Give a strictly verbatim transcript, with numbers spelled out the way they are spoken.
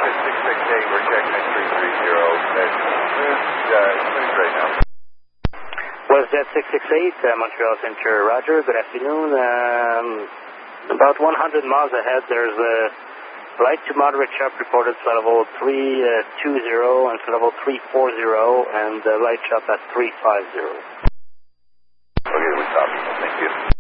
six six eight, we're checking at three three zero. It's uh, great now. WestJet six six eight, uh, Montreal Center, Roger. Good afternoon. Um, about one hundred miles ahead, there's a light to moderate chop reported flight level three two zero and flight level three four zero, and uh, light chop at three five zero. Okay, we stop. Thank you.